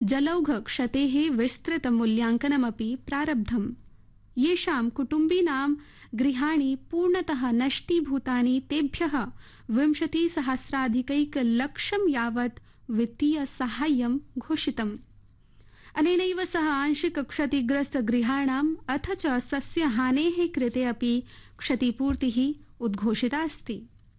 जलौघक्षतेः विस्तृतमूल्यांकनमपि प्रारब्धम्। येषां कुटुम्बीनां गृहाणि पूर्णतः नष्टीभूतानि तेभ्यः 20,000,000 यावत् वित्तीयसाहाय्यं घोषितम्। अनेनैव सह आंशिक क्षतिग्रस्त गृहाणाम् अथ च सस्यहानेः कृते अपि क्षतिपूर्तिः उद्घोषिता अस्ति।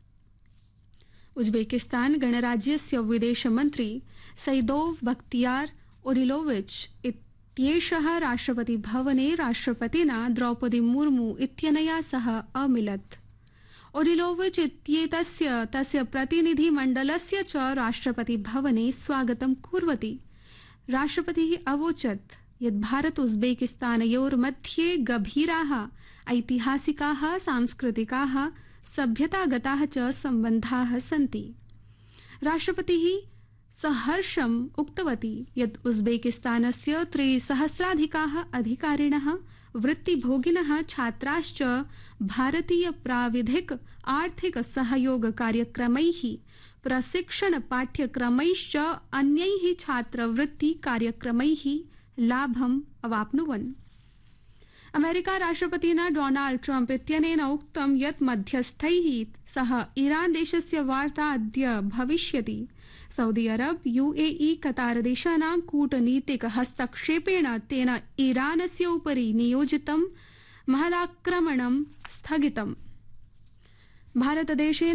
उज्बेकिस्तान गणराज्यस्य विदेशमन्त्री सैदोव बख्तियार ओरिलोविच इत्येषः राष्ट्रपतिभवने राष्ट्रपतिना द्रौपदी मुर्मू इत्यनया सह अमिलत्। ओरिलोविच इत्येतस्य तस्य प्रतिनिधिमण्डलस्य च राष्ट्रपतिभवने स्वागतं कुर्वती राष्ट्रपतिः अवोचत् यत् भारत उज्बेकिस्तानयोर्मध्ये गभीराः ऐतिहासिकाः सांस्कृतिकाः सभ्यतागताः च सम्बन्धाः सन्ति। राष्ट्रपतिः सहर्षम् उक्तवती यत् उज्बेकिस्तानस्य 3,000,000 अधिकारिणः वृत्तिभोगिनः छात्राश्च भारतीय प्राविधिक आर्थिक सहयोग कार्यक्रमैः प्रशिक्षण पाठ्यक्रमैश्च अन्यैः छात्रवृत्ति कार्यक्रमैः लाभम् अवाप्नुवन्। अमेरिका राष्ट्रपतिना डोनाल्ड ट्रम्प इत्यनेन उक्तं यत् मध्यस्थैः सह ईरान देशस्य वार्ता अद्य भविष्यति। सऊदी अरब यूएई कतार देशानां कूटनीतिक हस्तक्षेपेण तेन ईरानस्य उपरि नियोजितं महदाक्रमणं स्थगितम्। भारतदेशेन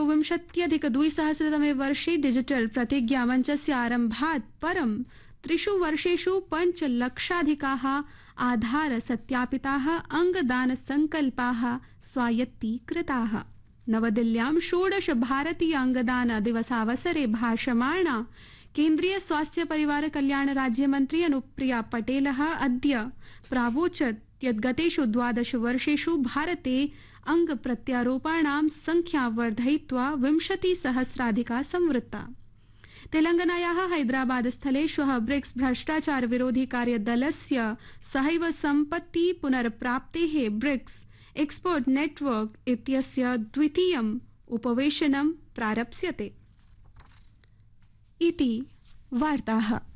23,200 वर्षे डिजिटल प्रतिज्ञामञ्चस्य आरम्भात् परं 3 वर्षेषु 5,00,000 आधार सत्यापिताः अंगदानसंकल्पाः स्वायत्तीकृताः। नवदिल्ल्यां 16 भारतीय अंगदान दिवसावसरे भाषमाणा केन्द्रीय स्वास्थ्य परिवार कल्याण राज्यमन्त्री अनुप्रिया पटेलः अद्य प्रावोचत् यत् गतेषु 12 वर्षेषु भारते अंग प्रत्यारोपणां संख्या वर्धयित्वा 20,000 संवृत्ता। तेलंगानायाः हैदराबाद स्थले श्वः ब्रिक्स भ्रष्टाचार विरोधी कार्यदलस्य सहैव सम्पत्ति पुनर्प्राप्तेः ब्रिक्स एक्सपर्ट नेटवर्क इत्यस्य द्वितीयम् उपवेशनं प्रारप्स्यते। इति वार्ताः।